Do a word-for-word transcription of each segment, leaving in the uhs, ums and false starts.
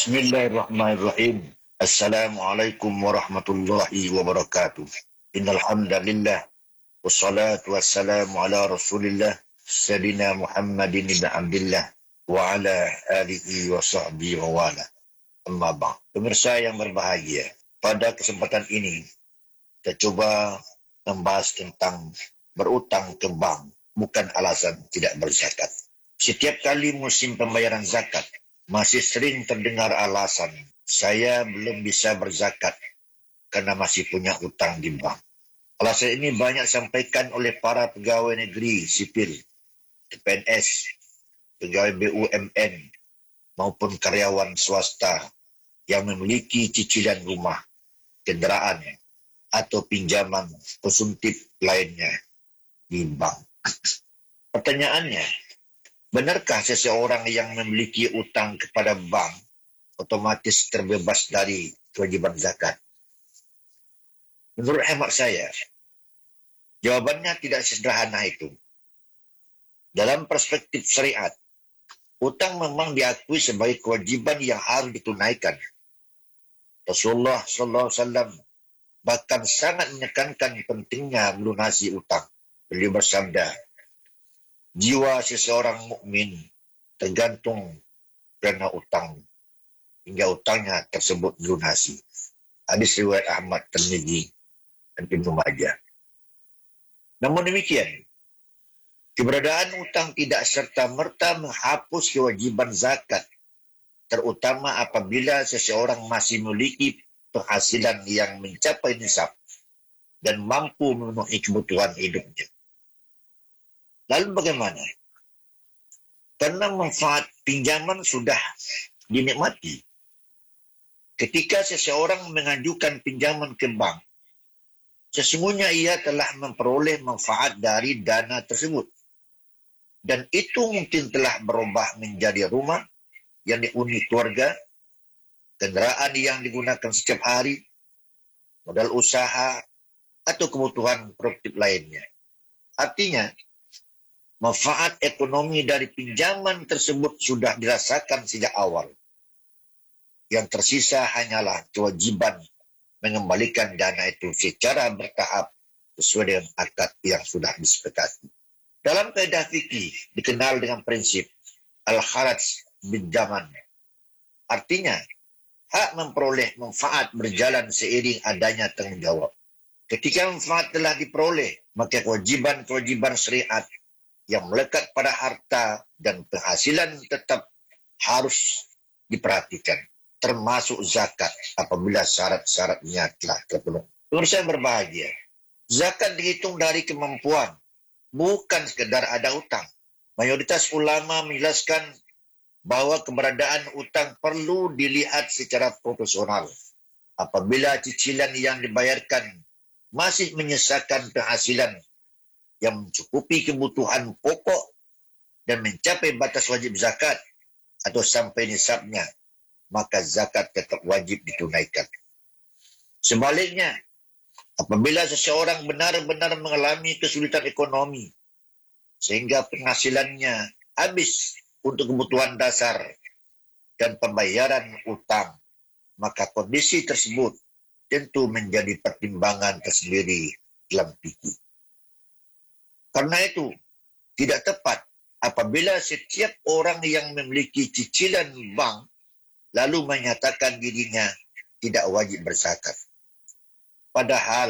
Bismillahirrahmanirrahim. Assalamualaikum warahmatullahi wabarakatuh. Innal hamdalillah wassalatu wassalamu ala Rasulillah Sayyidina Muhammadin ibn Abdillah wa ala alihi wa sahbihi wa wala. Amma ba'd. Pemirsa yang berbahagia, pada kesempatan ini kita coba membahas tentang berutang ke bank bukan alasan tidak berzakat. Setiap kali musim pembayaran zakat, masih sering terdengar alasan, saya belum bisa berzakat karena masih punya utang di bank. Alasan ini banyak disampaikan oleh para pegawai negeri sipil, P N S, pegawai B U M N, maupun karyawan swasta yang memiliki cicilan rumah, kendaraan, atau pinjaman konsumtif lainnya di bank. Pertanyaannya, benarkah seseorang yang memiliki utang kepada bank otomatis terbebas dari kewajiban zakat? Menurut hemat saya, jawabannya tidak sesederhana itu. Dalam perspektif syariat, utang memang diakui sebagai kewajiban yang harus ditunaikan. Rasulullah shallallahu alaihi wasallam bahkan sangat menekankan pentingnya melunasi utang. Beliau bersabda, jiwa seseorang mukmin tergantung karena utang hingga utangnya tersebut dilunasi. Hadis riwayat Ahmad, Tirmidzi, dan Ibnu Majah. Namun demikian, keberadaan utang tidak serta-merta menghapus kewajiban zakat, terutama apabila seseorang masih memiliki penghasilan yang mencapai nisab dan mampu memenuhi kebutuhan hidupnya. Lalu bagaimana? Karena manfaat pinjaman sudah dinikmati. Ketika seseorang mengajukan pinjaman ke bank, sesungguhnya ia telah memperoleh manfaat dari dana tersebut. Dan itu mungkin telah berubah menjadi rumah yang dihuni keluarga, kendaraan yang digunakan setiap hari, modal usaha, atau kebutuhan produktif lainnya. Artinya, manfaat ekonomi dari pinjaman tersebut sudah dirasakan sejak awal. Yang tersisa hanyalah kewajiban mengembalikan dana itu secara bertahap sesuai dengan akad yang sudah disepakati. Dalam kaidah fikih dikenal dengan prinsip al-kharaj bin zaman. Artinya, hak memperoleh manfaat berjalan seiring adanya tanggung jawab. Ketika manfaat telah diperoleh, maka kewajiban-kewajiban syariat yang melekat pada harta dan penghasilan tetap harus diperhatikan, termasuk zakat apabila syarat-syaratnya telah terpenuhi. Pemirsa yang berbahagia, zakat dihitung dari kemampuan, bukan sekedar ada utang. Mayoritas ulama menjelaskan bahwa keberadaan utang perlu dilihat secara proporsional. Apabila cicilan yang dibayarkan masih menyisakan penghasilan yang mencukupi kebutuhan pokok dan mencapai batas wajib zakat atau sampai nisabnya, maka zakat tetap wajib ditunaikan. Sebaliknya, apabila seseorang benar-benar mengalami kesulitan ekonomi sehingga penghasilannya habis untuk kebutuhan dasar dan pembayaran utang, maka kondisi tersebut tentu menjadi pertimbangan tersendiri dalam fikih. Karena itu, tidak tepat apabila setiap orang yang memiliki cicilan bank lalu menyatakan dirinya tidak wajib berzakat. Padahal,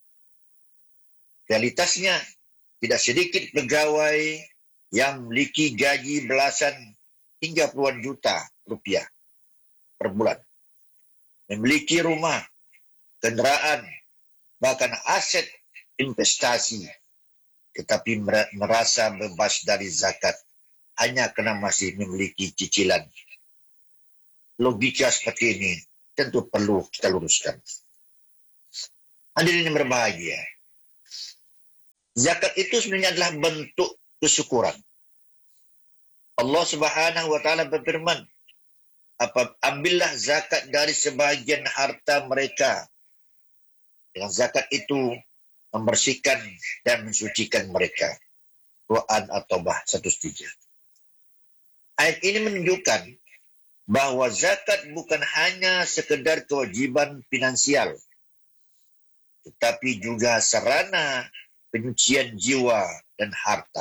realitasnya tidak sedikit pegawai yang memiliki gaji belasan hingga puluhan juta rupiah per bulan, memiliki rumah, kendaraan, bahkan aset investasi, tetapi merasa bebas dari zakat hanya karena masih memiliki cicilan. Logika seperti ini tentu perlu kita luruskan. Hadirin yang berbahagia, zakat itu sebenarnya adalah bentuk kesyukuran. Allah Subhanahu wa taala berfirman, ambillah zakat dari sebagian harta mereka. Dengan zakat itu membersihkan dan mensucikan mereka. Quran At-Taubah seratus tiga. Ayat ini menunjukkan bahwa zakat bukan hanya sekedar kewajiban finansial, tetapi juga sarana penyucian jiwa dan harta.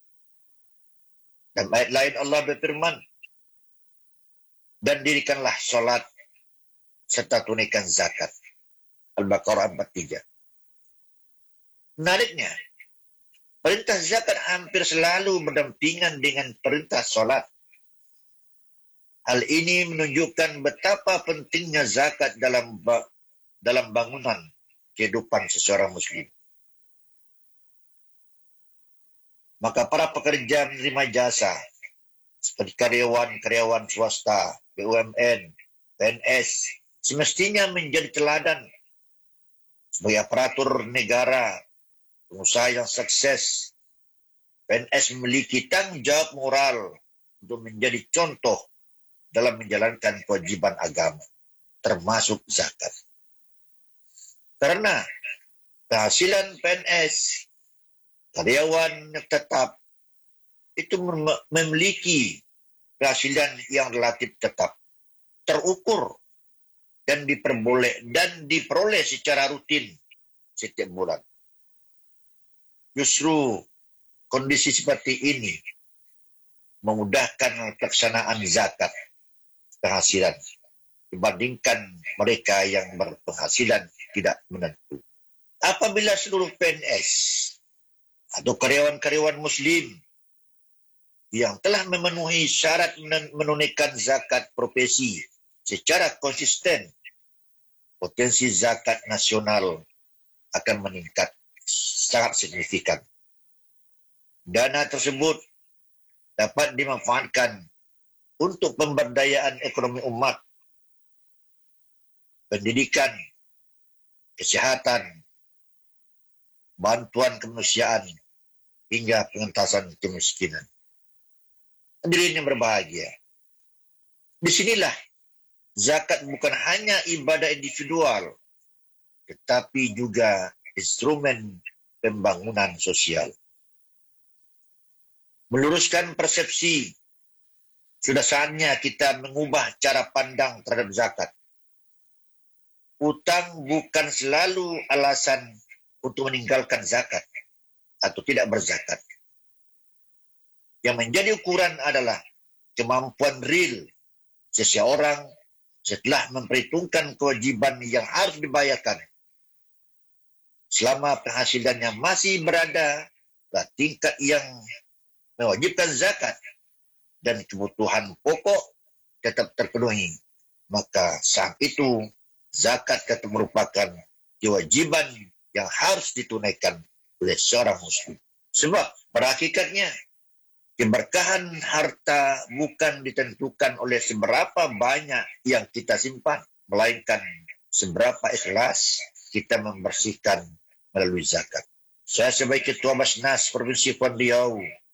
Dan ayat lain Allah berfirman, dan dirikanlah sholat serta tunaikan zakat. Al-Baqarah empat puluh tiga. Menariknya, perintah zakat hampir selalu berdampingan dengan perintah sholat. Hal ini menunjukkan betapa pentingnya zakat dalam dalam bangunan kehidupan seseorang muslim. Maka para pekerja menerima jasa seperti karyawan-karyawan swasta, B U M N, P N S, semestinya menjadi teladan sebagai aparatur negara, pengusaha yang sukses. P N S memiliki tanggung jawab moral untuk menjadi contoh dalam menjalankan kewajiban agama, termasuk zakat. Karena penghasilan P N S, karyawan yang tetap, itu memiliki penghasilan yang relatif tetap, terukur, dan diperboleh dan diperoleh secara rutin setiap bulan. Justru kondisi seperti ini memudahkan pelaksanaan zakat penghasilan dibandingkan mereka yang berpenghasilan tidak menentu. Apabila seluruh P N S atau karyawan-karyawan muslim yang telah memenuhi syarat menunaikan zakat profesi secara konsisten, potensi zakat nasional akan meningkat sangat signifikan. Dana tersebut dapat dimanfaatkan untuk pemberdayaan ekonomi umat, pendidikan, kesehatan, bantuan kemanusiaan, hingga pengentasan kemiskinan. Hadirin yang berbahagia, disinilah zakat bukan hanya ibadah individual, tetapi juga instrumen pembangunan sosial. Meluruskan persepsi, sudah saatnya kita mengubah cara pandang terhadap zakat. Utang bukan selalu alasan untuk meninggalkan zakat atau tidak berzakat. Yang menjadi ukuran adalah kemampuan real seseorang setelah memperhitungkan kewajiban yang harus dibayarkan. Selama penghasilannya masih berada pada tingkat yang mewajibkan zakat dan kebutuhan pokok tetap terpenuhi, maka saat itu zakat tetap merupakan kewajiban yang harus ditunaikan oleh seorang muslim. Sebab pada hakikatnya keberkahan harta bukan ditentukan oleh seberapa banyak yang kita simpan, melainkan seberapa ikhlas kita membersihkan melalui zakat. Saya sebagai Ketua Basnas Provinsi Kepulauan Riau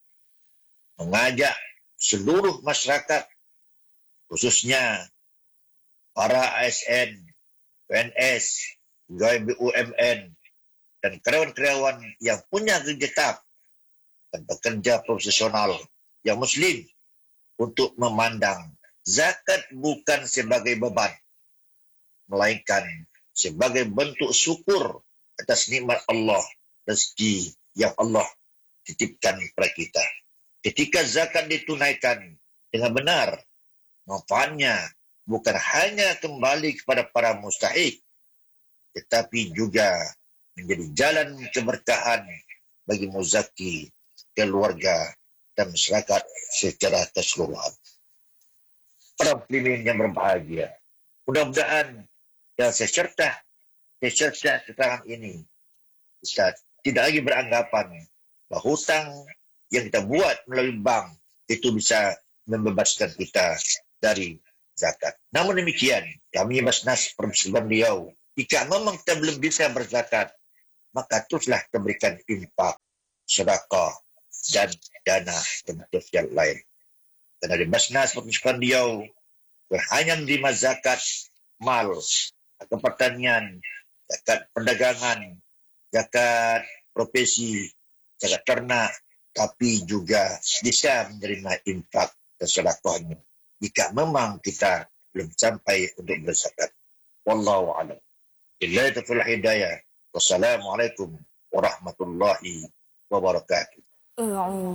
mengajak seluruh masyarakat, khususnya para A S N, P N S, pegawai B U M N, dan karyawan-karyawan yang punya kerja tetap dan pekerja profesional yang muslim untuk memandang zakat bukan sebagai beban, melainkan sebagai bentuk syukur atas nikmat Allah, rezeki yang Allah titipkan kepada kita. Ketika zakat ditunaikan dengan benar, manfaatnya bukan hanya kembali kepada para mustahik, tetapi juga menjadi jalan keberkahan bagi muzaki, keluarga, dan masyarakat secara keseluruhan. Para muslimin yang berbahagia, mudah-mudahan yang secercah secercah keterangan ini bisa tidak lagi beranggapan bahwa hutang yang kita buat melalui bank itu bisa membebaskan kita dari zakat. Namun demikian, kami Basnas Provinsi Riau, jika memang kita belum bisa berzakat, maka teruslah kita berikan infak, sedekah, dan dana sosial lain. Karena di Basnas Provinsi Riau hanya menerima zakat mal, zakat pertanian, zakat perdagangan, zakat profesi, zakat ternak, tapi juga bisa menerima infak dan sedekahnya. jika memang kita belum sampai untuk berzakat. Wallahu a'lam. Billahi taufiq wal hidayah. Wassalamualaikum warahmatullahi wabarakatuh. أعوذ